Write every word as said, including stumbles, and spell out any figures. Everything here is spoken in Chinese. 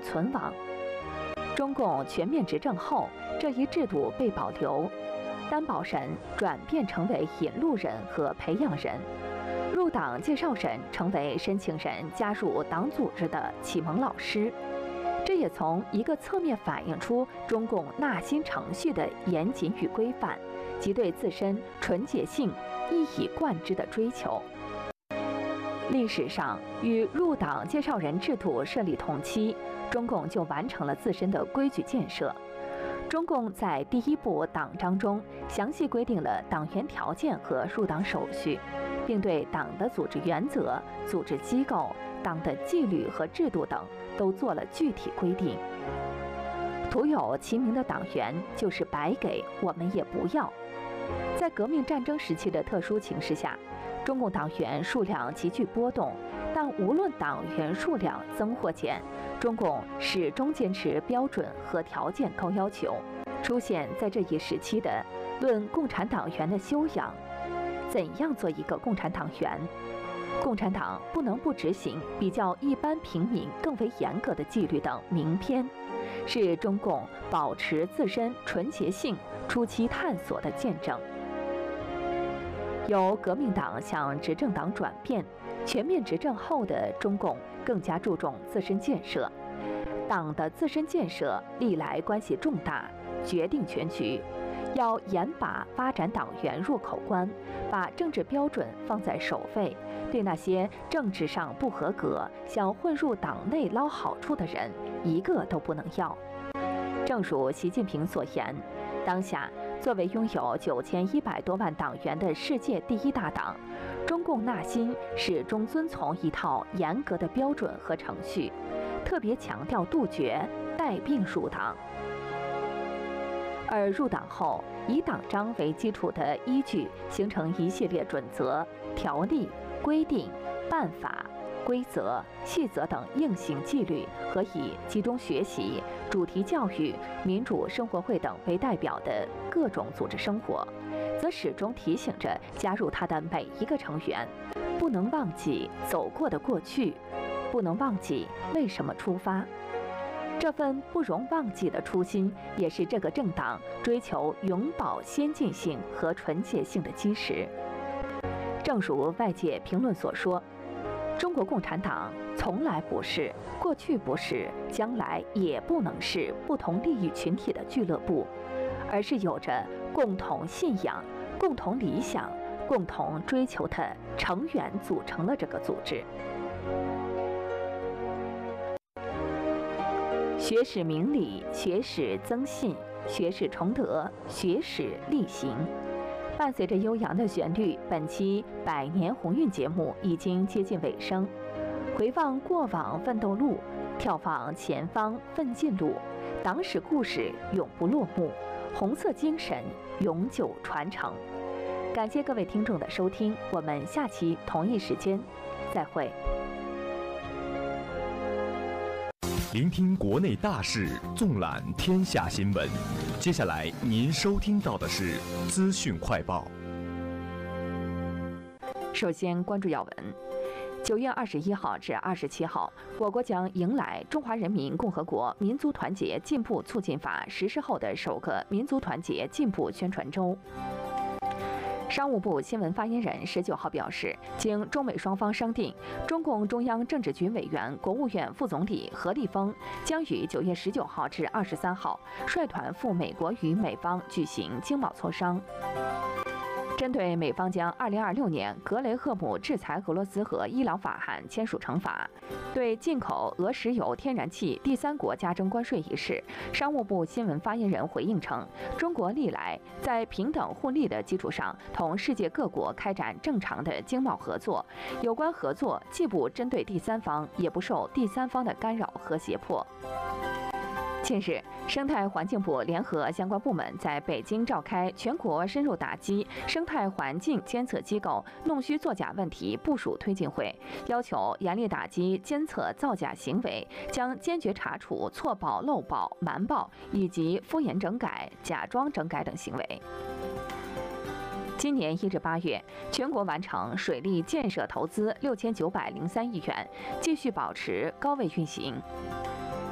存亡。中共全面执政后，这一制度被保留，担保人转变成为引路人和培养人，入党介绍人成为申请人加入党组织的启蒙老师。这也从一个侧面反映出中共纳新程序的严谨与规范，及对自身纯洁性一以贯之的追求。历史上，与入党介绍人制度设立同期，中共就完成了自身的规矩建设。中共在第一部党章中详细规定了党员条件和入党手续，并对党的组织原则、组织机构、党的纪律和制度等都做了具体规定。徒有其名的党员，就是白给，我们也不要。在革命战争时期的特殊情势下，中共党员数量急剧波动，但无论党员数量增或减，中共始终坚持标准和条件高要求。出现在这一时期的论共产党员的修养，怎样做一个共产党员？共产党不能不执行比较一般平民更为严格的纪律等名篇，是中共保持自身纯洁性初期探索的见证。由革命党向执政党转变，全面执政后的中共更加注重自身建设。党的自身建设历来关系重大，决定全局。要严把发展党员入口关，把政治标准放在首位，对那些政治上不合格、想混入党内捞好处的人，一个都不能要。正如习近平所言，当下作为拥有九千一百多万党员的世界第一大党，中共纳新始终遵从一套严格的标准和程序，特别强调杜绝带病入党。而入党后，以党章为基础的依据形成一系列准则、条例、规定、办法、规则、细则等硬性纪律，和以集中学习、主题教育、民主生活会等为代表的各种组织生活，则始终提醒着加入它的每一个成员，不能忘记走过的过去，不能忘记为什么出发。这份不容忘记的初心，也是这个政党追求永葆先进性和纯洁性的基石。正如外界评论所说，中国共产党从来不是，过去不是，将来也不能是不同利益群体的俱乐部，而是有着共同信仰、共同理想、共同追求的成员组成了这个组织。学史明理，学史增信，学史崇德，学史力行。伴随着悠扬的旋律，本期百年鸿运节目已经接近尾声。回望过往奋斗路，眺望前方奋进路，党史故事永不落幕，红色精神永久传承。感谢各位听众的收听，我们下期同一时间再会。 聆听国内大事，纵览天下新闻。接下来您收听到的是资讯快报。 首先关注要闻。九月二十一号至二十七号，我国将迎来《中华人民共和国民族团结进步促进法》实施后的首个民族团结进步宣传周。商务部新闻发言人十九号表示，经中美双方商定，中共中央政治局委员、国务院副总理何立峰将于九月十九号至二十三号率团赴美国与美方举行经贸磋商。针对美方将二零二六年格雷厄姆制裁俄罗斯和伊朗法案签署成法，对进口俄石油、天然气第三国加征关税一事，商务部新闻发言人回应称，中国历来在平等互利的基础上，同世界各国开展正常的经贸合作，有关合作既不针对第三方，也不受第三方的干扰和胁迫。近日，生态环境部联合相关部门在北京召开全国深入打击生态环境监测机构弄虚作假问题部署推进会，要求严厉打击监测造假行为，将坚决查处错报、漏报、瞒报以及敷衍整改、假装整改等行为。今年一至八月，全国完成水利建设投资六千九百零三亿元，继续保持高位运行。